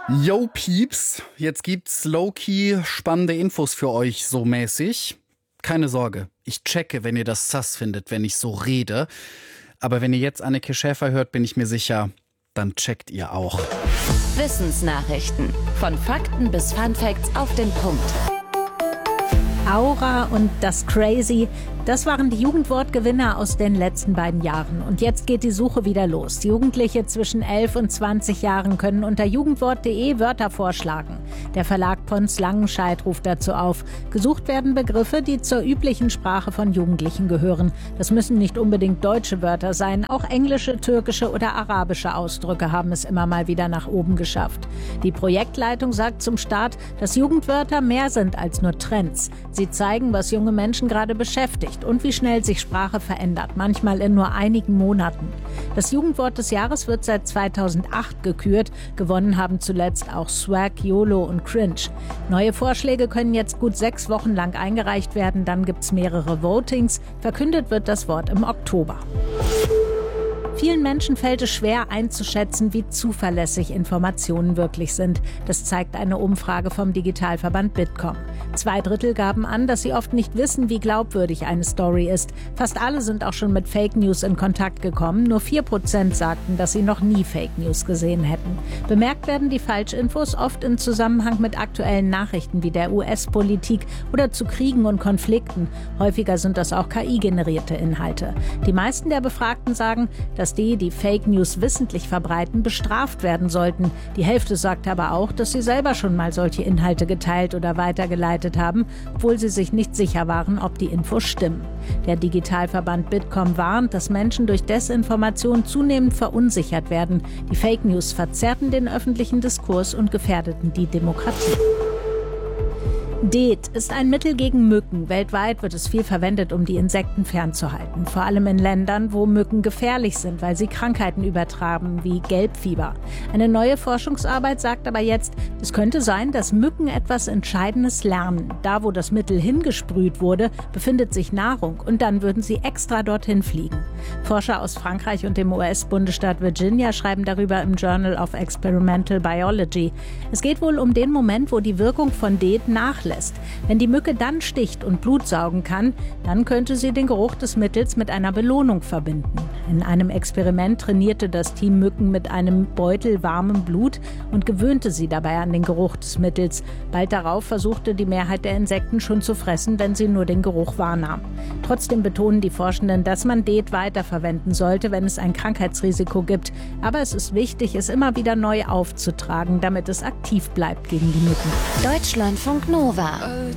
Yo Pieps, jetzt gibt's low-key spannende Infos für euch so mäßig. Keine Sorge, ich checke, wenn ihr das sass findet, wenn ich so rede. Aber wenn ihr jetzt Anneke Schäfer hört, bin ich mir sicher, dann checkt ihr auch. Wissensnachrichten. Von Fakten bis Funfacts auf den Punkt. Aura und das Crazy, das waren die Jugendwortgewinner aus den letzten beiden Jahren. Und jetzt geht die Suche wieder los. Jugendliche zwischen 11 und 20 Jahren können unter jugendwort.de Wörter vorschlagen. Der Verlag Pons Langenscheidt ruft dazu auf. Gesucht werden Begriffe, die zur üblichen Sprache von Jugendlichen gehören. Das müssen nicht unbedingt deutsche Wörter sein. Auch englische, türkische oder arabische Ausdrücke haben es immer mal wieder nach oben geschafft. Die Projektleitung sagt zum Start, dass Jugendwörter mehr sind als nur Trends. Sie zeigen, was junge Menschen gerade beschäftigt und wie schnell sich Sprache verändert, manchmal in nur einigen Monaten. Das Jugendwort des Jahres wird seit 2008 gekürt. Gewonnen haben zuletzt auch Swag, YOLO und Cringe. Neue Vorschläge können jetzt gut 6 Wochen lang eingereicht werden. Dann gibt es mehrere Votings. Verkündet wird das Wort im Oktober. Vielen Menschen fällt es schwer einzuschätzen, wie zuverlässig Informationen wirklich sind. Das zeigt eine Umfrage vom Digitalverband Bitkom. 2/3 gaben an, dass sie oft nicht wissen, wie glaubwürdig eine Story ist. Fast alle sind auch schon mit Fake News in Kontakt gekommen. Nur 4% sagten, dass sie noch nie Fake News gesehen hätten. Bemerkt werden die Falschinfos oft im Zusammenhang mit aktuellen Nachrichten wie der US-Politik oder zu Kriegen und Konflikten. Häufiger sind das auch KI-generierte Inhalte. Die meisten der Befragten sagen, dass die Fake News wissentlich verbreiten, bestraft werden sollten. Die Hälfte sagt aber auch, dass sie selber schon mal solche Inhalte geteilt oder weitergeleitet haben, obwohl sie sich nicht sicher waren, ob die Infos stimmen. Der Digitalverband Bitkom warnt, dass Menschen durch Desinformation zunehmend verunsichert werden. Die Fake News verzerrten den öffentlichen Diskurs und gefährdeten die Demokratie. DEET ist ein Mittel gegen Mücken. Weltweit wird es viel verwendet, um die Insekten fernzuhalten. Vor allem in Ländern, wo Mücken gefährlich sind, weil sie Krankheiten übertragen, wie Gelbfieber. Eine neue Forschungsarbeit sagt aber jetzt, es könnte sein, dass Mücken etwas Entscheidendes lernen. Da, wo das Mittel hingesprüht wurde, befindet sich Nahrung und dann würden sie extra dorthin fliegen. Forscher aus Frankreich und dem US-Bundesstaat Virginia schreiben darüber im Journal of Experimental Biology. Es geht wohl um den Moment, wo die Wirkung von DEET nachlässt. Wenn die Mücke dann sticht und Blut saugen kann, dann könnte sie den Geruch des Mittels mit einer Belohnung verbinden. In einem Experiment trainierte das Team Mücken mit einem Beutel warmem Blut und gewöhnte sie dabei an den Geruch des Mittels. Bald darauf versuchte die Mehrheit der Insekten schon zu fressen, wenn sie nur den Geruch wahrnahm. Trotzdem betonen die Forschenden, dass man DEET weiterverwenden sollte, wenn es ein Krankheitsrisiko gibt. Aber es ist wichtig, es immer wieder neu aufzutragen, damit es aktiv bleibt gegen die Mücken. Deutschlandfunk Nova. Oh,